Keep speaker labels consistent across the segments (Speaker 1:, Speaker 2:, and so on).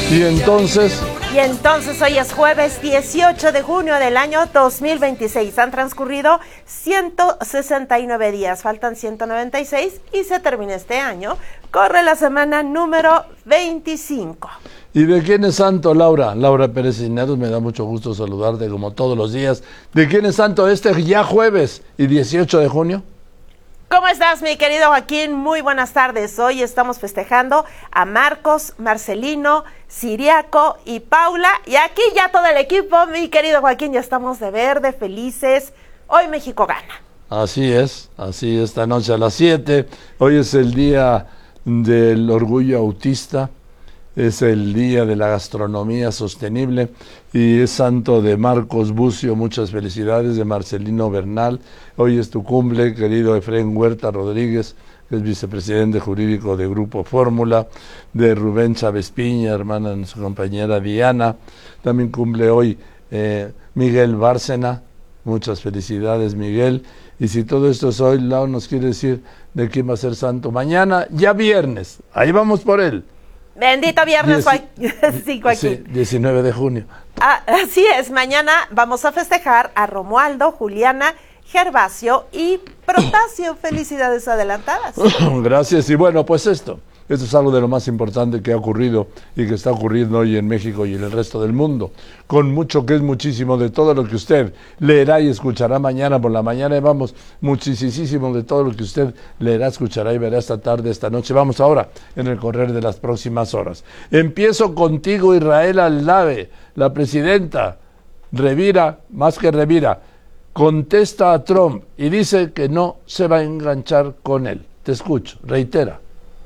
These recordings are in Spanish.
Speaker 1: Y entonces
Speaker 2: hoy es jueves 18 de junio del año 2026. Han transcurrido 169 días, faltan 196 y se termina este año. Corre la semana número 25.
Speaker 1: ¿Y de quién es santo, Laura? Laura Pérez Cisneros, me da mucho gusto saludarte como todos los días. ¿De quién es santo este ya jueves y 18 de junio?
Speaker 2: ¿Cómo estás, mi querido Joaquín? Muy buenas tardes. Hoy estamos festejando a Marcos, Marcelino, Siriaco y Paula. Y aquí ya todo el equipo, mi querido Joaquín, ya estamos de verde, felices. Hoy México gana.
Speaker 1: Así es, esta noche a las 7. Hoy es el día del orgullo autista. Es el día de la gastronomía sostenible y es santo de Marcos Bucio, muchas felicidades, de Marcelino Bernal. Hoy es tu cumple, querido Efraín Huerta Rodríguez, que es vicepresidente jurídico de Grupo Fórmula, de Rubén Chávez Piña, hermana de su compañera Diana. También cumple hoy Miguel Bárcena, muchas felicidades, Miguel. Y si todo esto es hoy, Lau nos quiere decir de quién va a ser santo mañana, ya viernes, ahí vamos por él.
Speaker 2: Bendito viernes, sí, Joaquín.
Speaker 1: Sí, 19 de junio.
Speaker 2: Así es, mañana vamos a festejar a Romualdo, Juliana, Gervasio y Protasio. Felicidades adelantadas.
Speaker 1: Gracias, y bueno, pues esto es algo de lo más importante que ha ocurrido y que está ocurriendo hoy en México y en el resto del mundo, con mucho que es muchísimo de todo lo que usted leerá y escuchará mañana por la mañana, y vamos, muchísimo de todo lo que usted leerá, escuchará y verá esta tarde, esta noche. Vamos ahora en el correr de las próximas horas. Empiezo contigo, Israel Aldave, la presidenta revira, más que revira, contesta a Trump y dice que no se va a enganchar con él. Te escucho, reitera.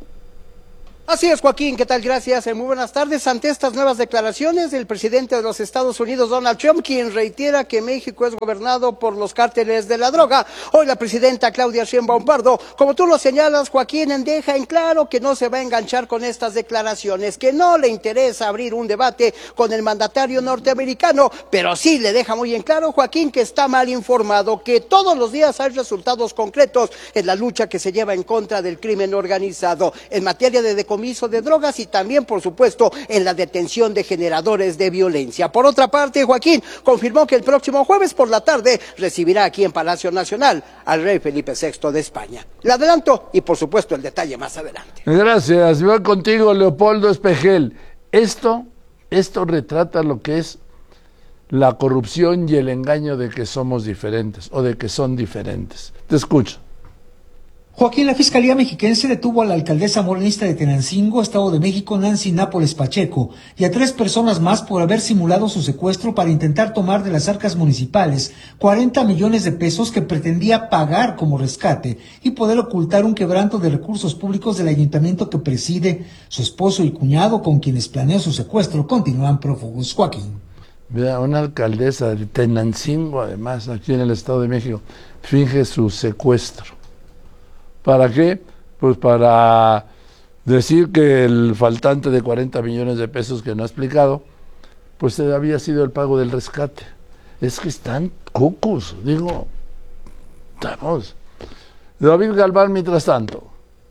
Speaker 3: Así es, Joaquín, ¿qué tal? Gracias, muy buenas tardes. Ante estas nuevas declaraciones del presidente de los Estados Unidos, Donald Trump, quien reitera que México es gobernado por los cárteles de la droga, hoy la presidenta Claudia Sheinbaum Pardo, como tú lo señalas, Joaquín, deja en claro que no se va a enganchar con estas declaraciones, que no le interesa abrir un debate con el mandatario norteamericano, pero sí le deja muy en claro, Joaquín, que está mal informado, que todos los días hay resultados concretos en la lucha que se lleva en contra del crimen organizado, en materia de decomiso de drogas y también, por supuesto, en la detención de generadores de violencia. Por otra parte, Joaquín confirmó que el próximo jueves por la tarde recibirá aquí en Palacio Nacional al rey Felipe VI de España. Le adelanto y, por supuesto, el detalle más adelante.
Speaker 1: Gracias. Voy contigo, Leopoldo Espejel. Esto retrata lo que es la corrupción y el engaño de que somos diferentes o de que son diferentes. Te escucho.
Speaker 4: Joaquín, la Fiscalía Mexiquense detuvo a la alcaldesa morenista de Tenancingo, Estado de México, Nancy Nápoles Pacheco, y a 3 personas más por haber simulado su secuestro para intentar tomar de las arcas municipales 40 millones de pesos que pretendía pagar como rescate y poder ocultar un quebranto de recursos públicos del ayuntamiento que preside. Su esposo y cuñado, con quienes planeó su secuestro, continúan prófugos. Joaquín.
Speaker 1: Vea, una alcaldesa de Tenancingo, además, aquí en el Estado de México, finge su secuestro. ¿Para qué? Pues para decir que el faltante de 40 millones de pesos que no ha explicado, pues había sido el pago del rescate. Es que están cucos, digo, vamos. David Galván, mientras tanto.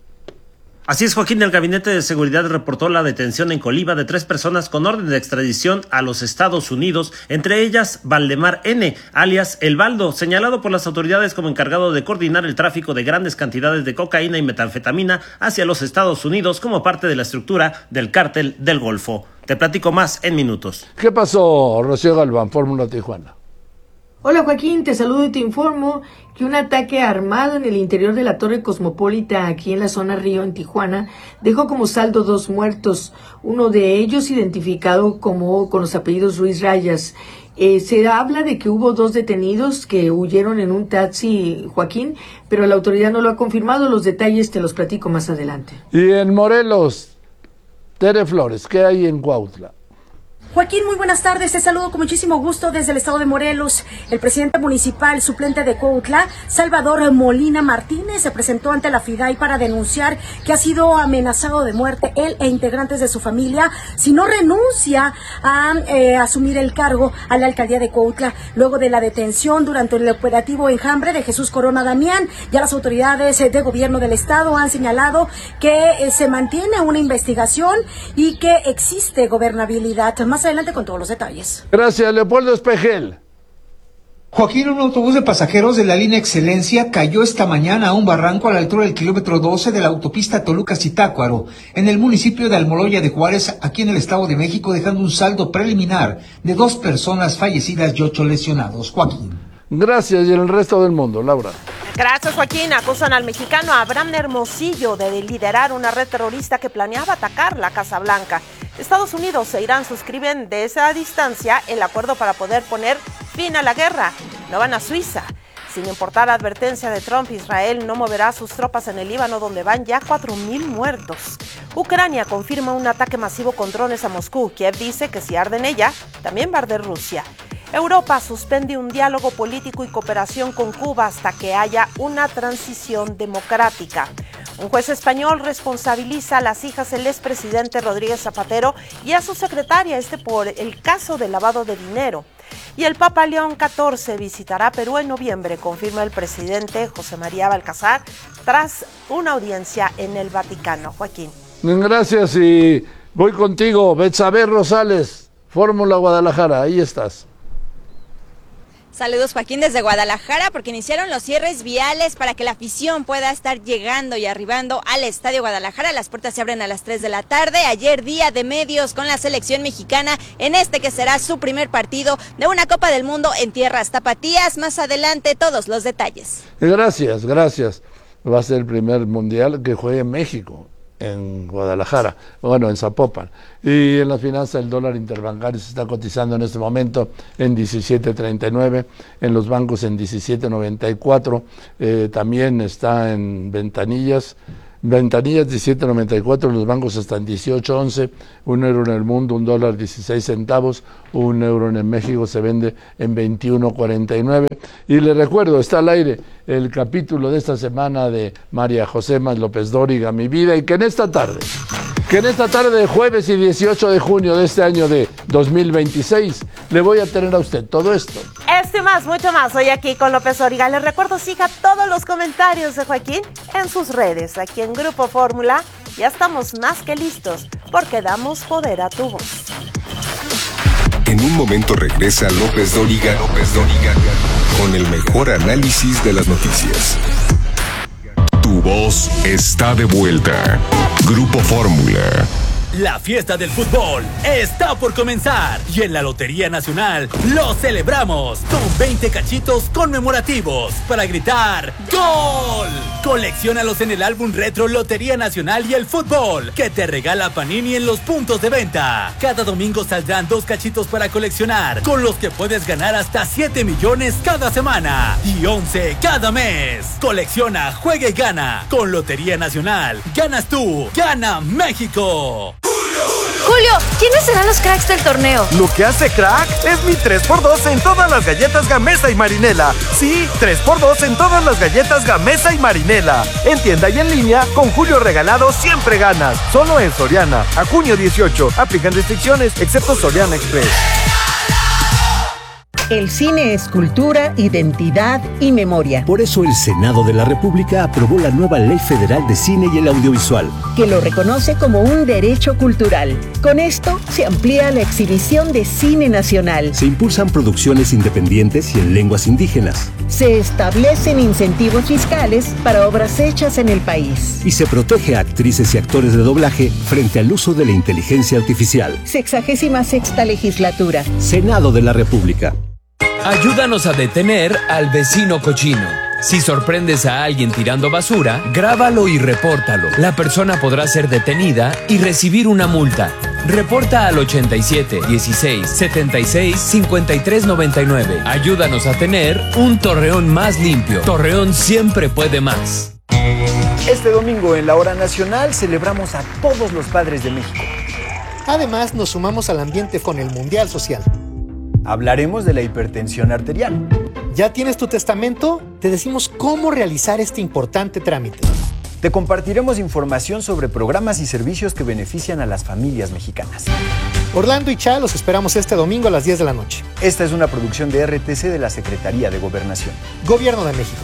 Speaker 5: Así es, Joaquín, el Gabinete de Seguridad reportó la detención en Coliba de 3 personas con orden de extradición a los Estados Unidos, entre ellas Valdemar N., alias El Baldo, señalado por las autoridades como encargado de coordinar el tráfico de grandes cantidades de cocaína y metanfetamina hacia los Estados Unidos como parte de la estructura del Cártel del Golfo. Te platico más en minutos.
Speaker 1: ¿Qué pasó, Rocío Galván, Fórmula Tijuana?
Speaker 6: Hola Joaquín, te saludo y te informo que un ataque armado en el interior de la Torre Cosmopolita, aquí en la zona Río, en Tijuana, dejó como saldo 2 muertos, uno de ellos identificado como con los apellidos Ruiz Rayas. Se habla de que hubo 2 detenidos que huyeron en un taxi, Joaquín, pero la autoridad no lo ha confirmado. Los detalles te los platico más adelante.
Speaker 1: Y en Morelos, Tere Flores, ¿qué hay en Cuautla?
Speaker 7: Joaquín, muy buenas tardes. Te saludo con muchísimo gusto desde el estado de Morelos. El presidente municipal suplente de Cuautla, Salvador Molina Martínez, se presentó ante la FIDAI para denunciar que ha sido amenazado de muerte él e integrantes de su familia si no renuncia a asumir el cargo a la alcaldía de Cuautla. Luego de la detención durante el operativo Enjambre de Jesús Corona Damián, ya las autoridades de gobierno del estado han señalado que se mantiene una investigación y que existe gobernabilidad. Más adelante con todos los detalles.
Speaker 1: Gracias, Leopoldo Espejel.
Speaker 4: Joaquín, un autobús de pasajeros de la línea Excelencia cayó esta mañana a un barranco a la altura del kilómetro 12 de la autopista Toluca-Zitácuaro, en el municipio de Almoloya de Juárez, aquí en el Estado de México, dejando un saldo preliminar de 2 personas fallecidas y 8 lesionados. Joaquín.
Speaker 1: Gracias, y en el resto del mundo, Laura.
Speaker 2: Gracias, Joaquín. Acusan al mexicano Abraham Hermosillo de liderar una red terrorista que planeaba atacar la Casa Blanca. Estados Unidos e Irán suscriben de esa distancia el acuerdo para poder poner fin a la guerra. No van a Suiza. Sin importar la advertencia de Trump, Israel no moverá sus tropas en el Líbano, donde van ya 4,000 muertos. Ucrania confirma un ataque masivo con drones a Moscú. Kiev dice que si arde en ella, también va a arder Rusia. Europa suspende un diálogo político y cooperación con Cuba hasta que haya una transición democrática. Un juez español responsabiliza a las hijas del expresidente Rodríguez Zapatero y a su secretaria por el caso de lavado de dinero. Y el Papa León XIV visitará Perú en noviembre, confirma el presidente José María Balcázar, tras una audiencia en el Vaticano. Joaquín.
Speaker 1: Gracias, y voy contigo, Betsabe Rosales, Fórmula Guadalajara, ahí estás.
Speaker 8: Saludos, Joaquín, desde Guadalajara, porque iniciaron los cierres viales para que la afición pueda estar llegando y arribando al Estadio Guadalajara. Las puertas se abren a las 3 de la tarde. Ayer día de medios con la selección mexicana en este que será su primer partido de una Copa del Mundo en tierras tapatías. Más adelante todos los detalles.
Speaker 1: Gracias. Va a ser el primer mundial que juegue en México, en Guadalajara, bueno, en Zapopan. Y en la finanza el dólar interbancario se está cotizando en este momento en 17.39, en los bancos en 17.94, también está en ventanillas 17.94, los bancos están 18.11, un euro en el mundo, un dólar 16 centavos, un euro en México se vende en 21.49. Y les recuerdo, está al aire el capítulo de esta semana de María José López Dóriga, Mi Vida, y que en esta tarde de jueves y 18 de junio de este año de 2026, le voy a tener a usted todo esto.
Speaker 2: Esto y más, mucho más, hoy aquí con López Dóriga. Les recuerdo, siga todos los comentarios de Joaquín en sus redes. Aquí en Grupo Fórmula ya estamos más que listos, porque damos poder a tu voz.
Speaker 9: En un momento regresa López Dóriga con el mejor análisis de las noticias. Tu voz está de vuelta. Grupo Fórmula.
Speaker 10: La fiesta del fútbol está por comenzar y en la Lotería Nacional lo celebramos con 20 cachitos conmemorativos para gritar ¡Gol! Colecciónalos en el álbum retro Lotería Nacional y el Fútbol que te regala Panini en los puntos de venta. Cada domingo saldrán 2 cachitos para coleccionar, con los que puedes ganar hasta 7 millones cada semana y 11 cada mes. Colecciona, juega y gana. Con Lotería Nacional, ganas tú, gana México.
Speaker 11: Julio, ¿quiénes serán los cracks del torneo?
Speaker 12: Lo que hace crack es mi 3x2 en todas las galletas Gamesa y Marinela. Sí, 3x2 en todas las galletas Gamesa y Marinela. En tienda y en línea, con Julio Regalado siempre ganas. Solo en Soriana. A junio 18. Aplican restricciones, excepto Soriana Express.
Speaker 13: El cine es cultura, identidad y memoria.
Speaker 14: Por eso el Senado de la República aprobó la nueva Ley Federal de Cine y el Audiovisual,
Speaker 13: que lo reconoce como un derecho cultural. Con esto se amplía la exhibición de cine nacional.
Speaker 14: Se impulsan producciones independientes y en lenguas indígenas.
Speaker 13: Se establecen incentivos fiscales para obras hechas en el país.
Speaker 14: Y se protege a actrices y actores de doblaje frente al uso de la inteligencia artificial.
Speaker 13: 66ª legislatura.
Speaker 14: Senado de la República.
Speaker 15: Ayúdanos a detener al vecino cochino. Si sorprendes a alguien tirando basura, grábalo y repórtalo. La persona podrá ser detenida y recibir una multa. Reporta al 87 16 76 53 99. Ayúdanos a tener un Torreón más limpio. Torreón siempre puede más.
Speaker 16: Este domingo en la Hora Nacional celebramos a todos los padres de México. Además, nos sumamos al ambiente con el Mundial Social.
Speaker 17: Hablaremos de la hipertensión arterial.
Speaker 16: ¿Ya tienes tu testamento? Te decimos cómo realizar este importante trámite.
Speaker 17: Te compartiremos información sobre programas y servicios que benefician a las familias mexicanas.
Speaker 16: Orlando y Cha los esperamos este domingo a las 10 de la noche.
Speaker 17: Esta es una producción de RTC de la Secretaría de Gobernación.
Speaker 16: Gobierno de México.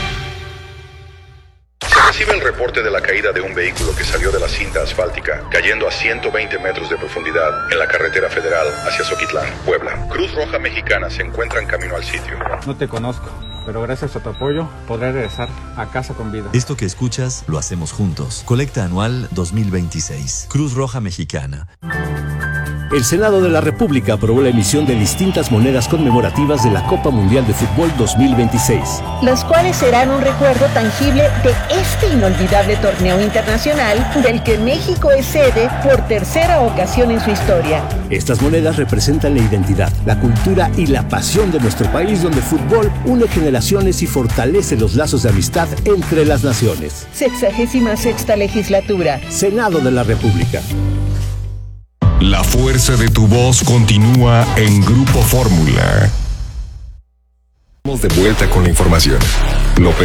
Speaker 18: Se recibe el reporte de la caída de un vehículo que salió de la cinta asfáltica, cayendo a 120 metros de profundidad en la carretera federal hacia Zoquitlán, Puebla. Cruz Roja Mexicana se encuentra en camino al sitio.
Speaker 19: No te conozco, pero gracias a tu apoyo podré regresar a casa con vida.
Speaker 20: Esto que escuchas lo hacemos juntos. Colecta anual 2026. Cruz Roja Mexicana.
Speaker 14: El Senado de la República aprobó la emisión de distintas monedas conmemorativas de la Copa Mundial de Fútbol 2026.
Speaker 13: Las cuales serán un recuerdo tangible de este inolvidable torneo internacional del que México es sede por tercera ocasión en su historia.
Speaker 14: Estas monedas representan la identidad, la cultura y la pasión de nuestro país, donde el fútbol une generaciones y fortalece los lazos de amistad entre las naciones.
Speaker 13: 66ª legislatura.
Speaker 14: Senado de la República.
Speaker 9: La fuerza de tu voz continúa en Grupo Fórmula. Estamos de vuelta con la información. López